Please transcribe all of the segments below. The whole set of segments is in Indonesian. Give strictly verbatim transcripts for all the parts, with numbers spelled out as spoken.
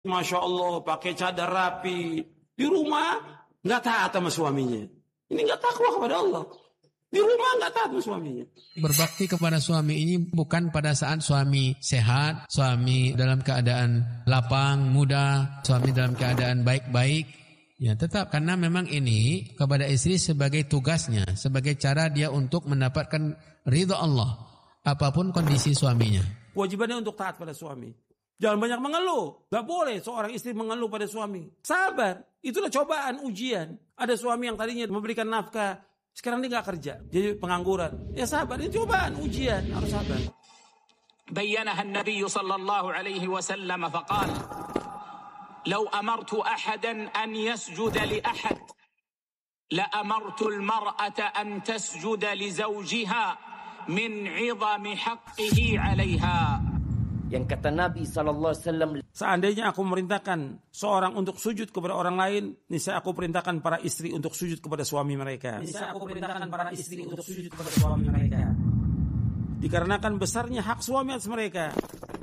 Masya Allah, pakai cadar rapi. Di rumah, nggak taat sama suaminya. Ini nggak takwa kepada Allah. Di rumah nggak taat sama suaminya. Berbakti kepada suami ini bukan pada saat suami sehat, suami dalam keadaan lapang, muda, suami dalam keadaan baik-baik. Ya tetap, karena memang ini kepada istri sebagai tugasnya, sebagai cara dia untuk mendapatkan ridha Allah. Apapun kondisi suaminya. Kewajibannya untuk taat pada suami. Jangan banyak mengeluh. Gak boleh seorang istri mengeluh pada suami. Sabar. Itulah cobaan, ujian. Ada suami yang tadinya memberikan nafkah, sekarang dia gak kerja. Jadi pengangguran. Ya sabar. Ini cobaan, ujian. Harus sabar. Bayyanaha an-Nabi sallallahu alaihi wasallam faqala, "Law amartu ahadan an yasjuda li ahad, la amartu al-mar'ata an tasjuda li zawjiha min 'idhami haqqihi 'alayha." Yang kata Nabi sallallahu alaihi wasallam, seandainya aku memerintahkan seorang untuk sujud kepada orang lain, niscaya aku perintahkan para istri untuk sujud kepada suami mereka. Niscaya aku perintahkan para istri untuk sujud kepada suami mereka. Dikarenakan besarnya hak suami atas mereka.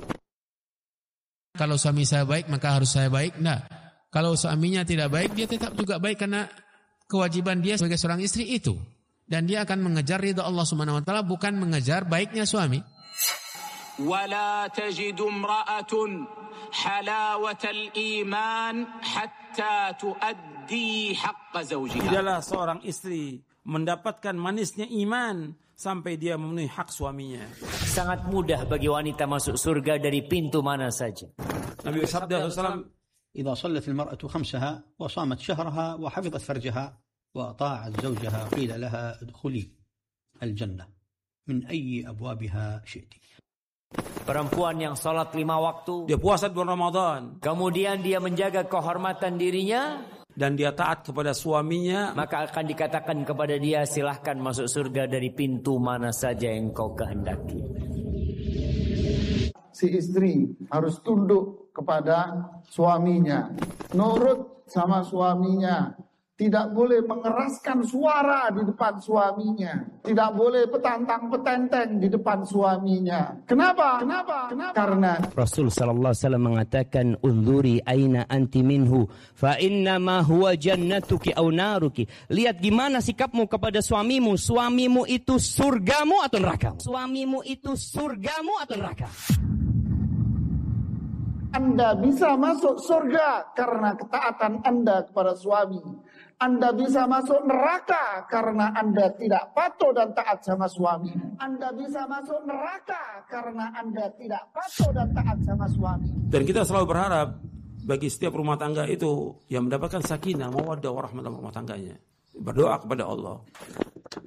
Kalau suami saya baik, maka harus saya baik. Nah, kalau suaminya tidak baik, dia tetap juga baik karena kewajiban dia sebagai seorang istri itu. Dan dia akan mengejar ridha Allah Subhanahu wa taala, bukan mengejar baiknya suami. ولا تجد امرأة حلاوة الإيمان حتى تؤدي حق زوجها. Tidaklah seorang istri mendapatkan manisnya iman sampai dia memenuhi hak suaminya. Sangat mudah bagi wanita masuk surga dari pintu mana saja. Nabi sabda sallallahu إذا صلت المرأة خمسها وصامت شهرها وحفظت فرجها وأطاعت زوجها قيل لها ادخلي الجنة من أي أبوابها شئت. Perempuan yang salat lima waktu, dia puasa bulan Ramadan, kemudian dia menjaga kehormatan dirinya, dan dia taat kepada suaminya, maka akan dikatakan kepada dia, silahkan masuk surga dari pintu mana saja yang kau kehendaki. Si istri harus tunduk kepada suaminya, nurut sama suaminya, tidak boleh mengeraskan suara di depan suaminya, tidak boleh petantang-petenteng di depan suaminya. Kenapa? Kenapa? Kenapa? Karena Rasul sallallahu alaihi wasallam mengatakan, "Unzuri aina anti minhu, fa inna ma huwa jannatuki aw naruki." Lihat gimana sikapmu kepada suamimu. Suamimu itu surgamu atau neraka? Suamimu itu surgamu atau neraka? Anda bisa masuk surga karena ketaatan Anda kepada suami. Anda bisa masuk neraka karena Anda tidak patuh dan taat sama suami. Anda bisa masuk neraka karena Anda tidak patuh dan taat sama suami. Dan kita selalu berharap bagi setiap rumah tangga itu yang mendapatkan sakinah, mawaddah, warahmah dalam rumah tangganya. Berdoa kepada Allah.